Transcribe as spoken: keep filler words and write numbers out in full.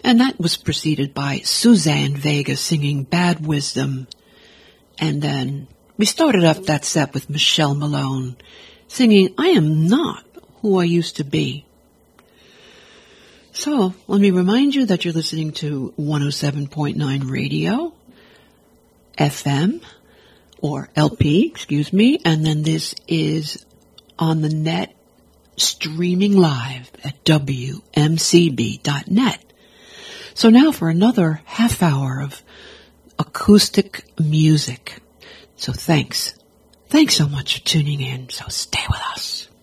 And that was preceded by Suzanne Vega singing Bad Wisdom. And then we started up that set with Michelle Malone singing I Am Not Who I Used to Be. So let me remind you that you're listening to one oh seven point nine radio, F M, or L P, excuse me, and then this is on the net, streaming live at W M C B dot net. So now for another half hour of acoustic music. So thanks. Thanks so much for tuning in. So stay with us.